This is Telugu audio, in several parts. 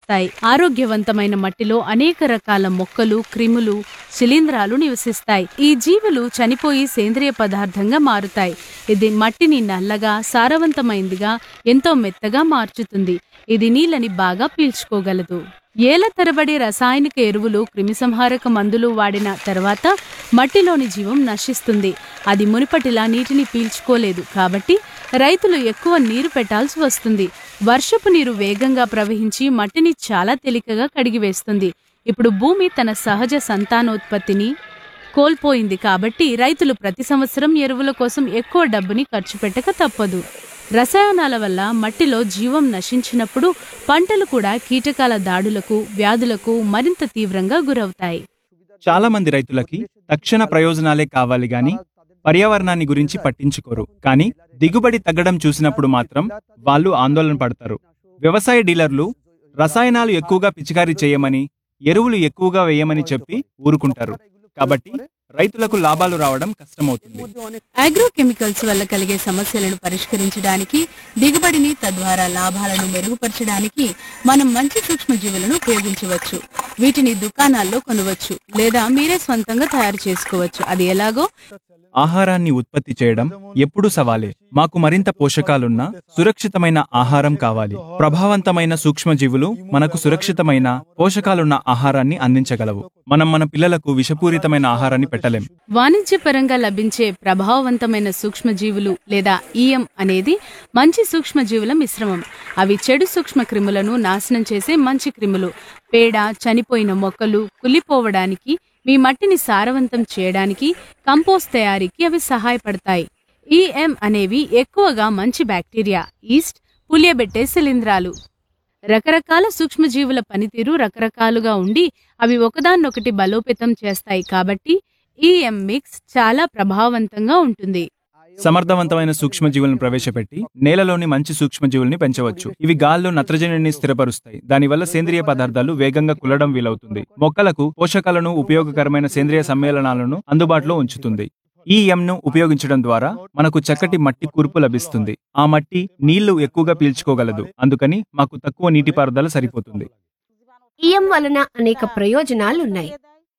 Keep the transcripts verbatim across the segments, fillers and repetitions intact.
వస్తాయి. ఆరోగ్యవంతమైన మట్టిలో అనేక రకాల మొక్కలు, క్రిములు, శిలీంధ్రాలు నివసిస్తాయి. ఈ జీవులు చనిపోయి సేంద్రియ పదార్థంగా మారుతాయి. ఇది మట్టిని నల్లగా, సారవంతమైందిగా, ఎంతో మెత్తగా మార్చుతుంది. ఇది నీళ్ళని బాగా పీల్చుకోగలదు. ఏళ్ల తరబడి రసాయనిక ఎరువులు, క్రిమిసంహారక మందులు వాడిన తర్వాత మట్టిలోని జీవం నశిస్తుంది. అది మునుపటిలా నీటిని పీల్చుకోలేదు. కాబట్టి రైతులు ఎక్కువ నీరు పెట్టాల్సి వస్తుంది. వర్షపు నీరు వేగంగా ప్రవహించి మట్టిని చాలా తేలికగా కడిగివేస్తుంది. ఇప్పుడు భూమి తన సహజ సంతానోత్పత్తిని కోల్పోయింది. కాబట్టి రైతులు ప్రతి సంవత్సరం ఎరువుల కోసం ఎక్కువ డబ్బుని ఖర్చు పెట్టక తప్పదు. రసాయనాల వల్ల మట్టిలో జీవం నశించినప్పుడు పంటలు కూడా కీటకాల దాడులకు, వ్యాధులకు మరింత తీవ్రంగా గురవుతాయి. చాలా మంది రైతులకి తక్షణ ప్రయోజనాలే కావాలి గాని పర్యావరణాన్ని గురించి పట్టించుకోరు. కానీ దిగుబడి తగ్గడం చూసినప్పుడు మాత్రం వాళ్ళు ఆందోళన పడతారు. వ్యవసాయ డీలర్లు రసాయనాలు ఎక్కువగా పిచికారీ చేయమని, ఎరువులు ఎక్కువగా వేయమని చెప్పి ఊరుకుంటారు. కాబట్టి రైతులకు లాభాలు రావడం కష్టమవుతుంది. అగ్రోకెమికల్స్ వల్ల కలిగే సమస్యలను పరిష్కరించడానికి, దిగుబడిని తద్వారా లాభాలను మెరుగుపరచడానికి మనం మంచి సూక్ష్మజీవులను ఉపయోగించవచ్చు. వీటిని దుకాణాల్లో కొనవచ్చు లేదా మీరే స్వంతంగా తయారు చేసుకోవచ్చు. అది ఎలాగో? ఆహారాన్ని ఉత్పత్తి చేయడం ఎప్పుడూ సవాలే. మాకు మరింత పోషకాలున్న సురక్షితమైన ఆహారం కావాలి. ప్రభావవంతమైన సూక్ష్మజీవులు మనకు సురక్షితమైన పోషకాలున్న ఆహారాన్ని అందించగలవు. మనం మన పిల్లలకు విషపూరితమైన ఆహారాన్ని పెట్టలేం. వాణిజ్యపరంగా లభించే ప్రభావవంతమైన సూక్ష్మజీవులు లేదా ఈఎం అనేది మంచి సూక్ష్మజీవుల మిశ్రమం. అవి చెడు సూక్ష్మ క్రిములను నాశనం చేసే మంచి క్రిములు. పేడ, చనిపోయిన మొక్కలు కుళ్ళిపోవడానికి, మీ మట్టిని సారవంతం చేయడానికి, కంపోస్ట్ తయారీకి అవి సహాయపడతాయి. ఈఎం అనేవి ఎక్కువగా మంచి బ్యాక్టీరియా, ఈస్ట్, పులియబెట్టే శిలీంధ్రాలు. రకరకాల సూక్ష్మజీవుల పనితీరు రకరకాలుగా ఉండి అవి ఒకదాన్నొకటి బలోపేతం చేస్తాయి. కాబట్టి ఈఎం మిక్స్ చాలా ప్రభావవంతంగా ఉంటుంది. సమర్థవంతమైన సూక్ష్మజీవులను ప్రవేశపెట్టి నేలలోని మంచి సూక్ష్మజీవుల్ని పెంచవచ్చు. ఇవి గాల్లో నత్రజనిని స్థిరపరుస్తాయి. దానివల్ల సేంద్రియ పదార్థాలు వేగంగా కుల్లడం వీలవుతుంది. మొక్కలకు పోషకాలను, ఉపయోగకరమైన సేంద్రియ సమ్మేళనాలను అందుబాటులో ఉంచుతుంది. ఈ ఎంను ఉపయోగించడం ద్వారా మనకు చక్కటి మట్టి కూర్పు లభిస్తుంది. ఆ మట్టి నీళ్లు ఎక్కువగా పీల్చుకోగలదు. అందుకని మాకు తక్కువ నీటిపారుదల సరిపోతుంది. ఈఎం వలన అనేక ప్రయోజనాలున్నాయి.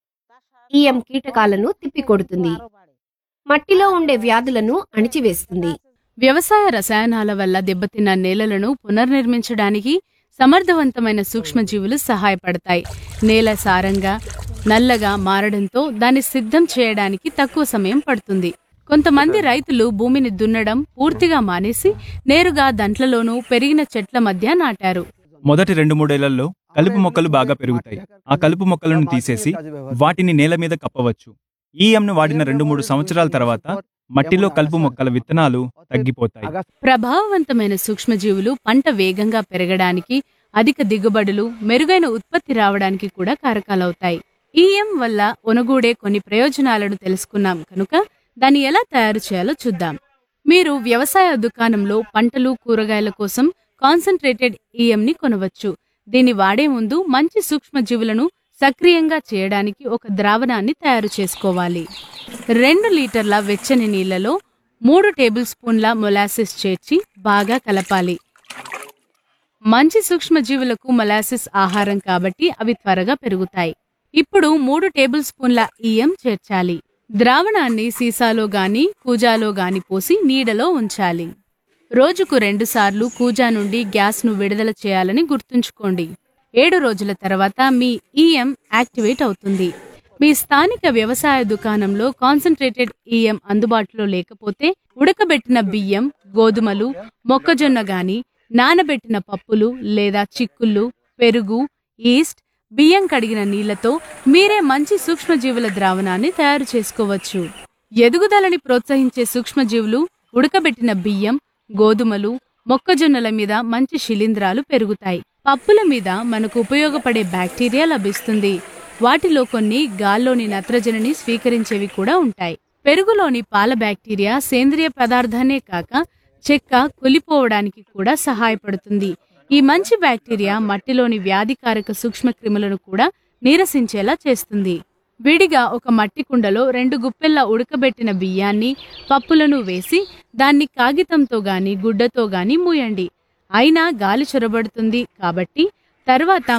ఈఎం కీటకాలను తిప్పికొడుతుంది, మట్టిలో ఉండే వ్యాధులను అణిచివేస్తుంది. వ్యవసాయ రసాయనాల వల్ల దెబ్బతిన్న నేలలను పునర్నిర్మించడానికి సమర్థవంతమైన సూక్ష్మజీవులు సహాయపడతాయి. నేల సారంగా, నల్లగా మారడంతో దాన్ని సిద్ధం చేయడానికి తక్కువ సమయం పడుతుంది. కొంతమంది రైతులు భూమిని దున్నడం పూర్తిగా మానేసి నేరుగా దంట్లలోనూ పెరిగిన చెట్ల మధ్య నాటారు. మొదటి రెండు మూడేళ్లలో కలుపు మొక్కలు బాగా పెరుగుతాయి. ఆ కలుపు మొక్కలను తీసేసి వాటిని నేల మీద కప్పవచ్చు. ఈఎంను వాడిన రెండు మూడు సంవత్సరాల తర్వాత మట్టిలో కలుపు మొక్కల విత్తనాలు తగ్గిపోతాయి. ప్రభావవంతమైన సూక్ష్మజీవులు పంట వేగంగా పెరగడానికి, అధిక దిగుబడులు, మెరుగైన ఉత్పత్తి రావడానికి కూడా కారకాలవుతాయి. ఈఎం వల్ల ఒనగూడే కొన్ని ప్రయోజనాలను తెలుసుకున్నాం కనుక దాన్ని ఎలా తయారు చేయాలో చూద్దాం. మీరు వ్యవసాయ దుకాణంలో పంటలు, కూరగాయల కోసం కాన్సన్ట్రేటెడ్ ఈఎంని కొనవచ్చు. దీన్ని వాడే ముందు మంచి సూక్ష్మజీవులను సక్రియంగా చేయడానికి ఒక ద్రావణాన్ని తయారు చేసుకోవాలి. రెండు లీటర్ల వెచ్చని నీళ్లలో మూడు టేబుల్ స్పూన్ల మొలాసిస్ చేర్చి బాగా కలపాలి. మంచి సూక్ష్మజీవులకు మొలాసిస్ ఆహారం కాబట్టి అవి త్వరగా పెరుగుతాయి. ఇప్పుడు మూడు టేబుల్ స్పూన్ల ఈఎం చేర్చాలి. ద్రావణాన్ని సీసాలో గాని కూజాలో గాని పోసి నీడలో ఉంచాలి. రోజుకు రెండు సార్లు కూజా నుండి గ్యాస్ను విడుదల చేయాలని గుర్తుంచుకోండి. ఏడు రోజుల తర్వాత మీ ఈఎం యాక్టివేట్ అవుతుంది. మీ స్థానిక వ్యవసాయ దుకాణంలో కాన్సన్ట్రేటెడ్ ఈఎం అందుబాటులో లేకపోతే ఉడకబెట్టిన బియ్యం, గోధుమలు, మొక్కజొన్న గాని, నానబెట్టిన పప్పులు లేదా చిక్కుళ్ళు, పెరుగు, ఈస్ట్, బియ్యం కడిగిన నీళ్లతో మీరే మంచి సూక్ష్మజీవుల ద్రావణాన్ని తయారు చేసుకోవచ్చు. ఎదుగుదలని ప్రోత్సహించే సూక్ష్మజీవులు ఉడకబెట్టిన బియ్యం, గోధుమలు, మొక్కజొన్నల మీద మంచి శిలీంధ్రాలు పెరుగుతాయి. పప్పుల మీద మనకు ఉపయోగపడే బ్యాక్టీరియా లభిస్తుంది. వాటిలో కొన్ని గాల్లోని నత్రజనిని స్వీకరించేవి కూడా ఉంటాయి. పెరుగులోని పాల బ్యాక్టీరియా సేంద్రియ పదార్థాన్నే కాక చెక్క కులిపోవడానికి కూడా సహాయపడుతుంది. ఈ మంచి బ్యాక్టీరియా మట్టిలోని వ్యాధికారక సూక్ష్మక్రిములను కూడా నీరసించేలా చేస్తుంది. విడిగా ఒక మట్టి కుండలో రెండు గుప్పెళ్ల ఉడకబెట్టిన బియ్యాన్ని, పప్పులను వేసి దాన్ని కాగితంతో గాని గుడ్డతో గాని మూయండి. అయినా గాలి చొరబడుతుంది కాబట్టి తర్వాత